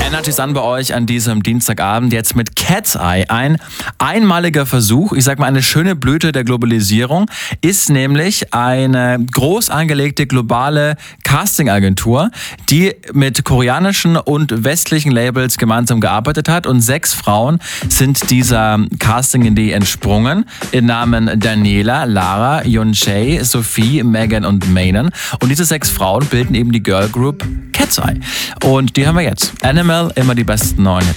Energies an bei euch an diesem Dienstagabend jetzt mit Cat's Eye. Ein einmaliger Versuch, ich sag mal eine schöne Blüte der Globalisierung, ist nämlich eine groß angelegte globale Castingagentur, die mit koreanischen und westlichen Labels gemeinsam gearbeitet hat, und 6 Frauen sind dieser Casting-Idee entsprungen, in Namen Daniela, Lara, Yoon-Chae, Sophie, Megan und Manon, und diese 6 Frauen bilden eben die Girl Group Cat's Eye. Und die haben wir jetzt. Animal, immer die besten neuen Hits.